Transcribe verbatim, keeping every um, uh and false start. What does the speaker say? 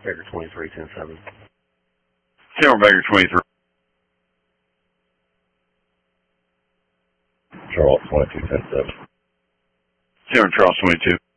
Baker twenty-three, ten seven. Silver Baker twenty-three. Charles twenty-two, ten seven. Silver Charles twenty-two.